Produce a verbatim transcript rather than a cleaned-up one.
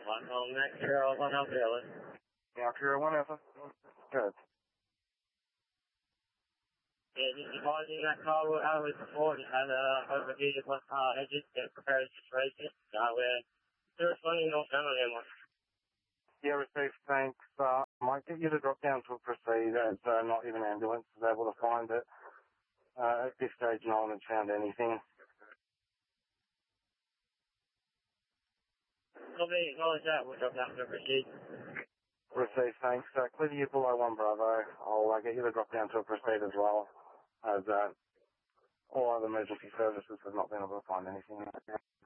One home, next zero, one home, Dylan. Yeah, zero, one Alpha. Good. Yeah, just advising that car will have it before and uh, overheated one car engine to prepare the situation. So we're still responding North Family one. Yeah, received, thanks. Uh, might get you to drop down to a proceed as uh, not even ambulance is able to find it. Uh, at this stage, no one has found anything. Probably acknowledge that, we'll drop down to a proceed. Received, thanks. Uh, clear you below one Bravo. I'll uh, get you to drop down to a proceed as well, as uh, all other emergency services have not been able to find anything.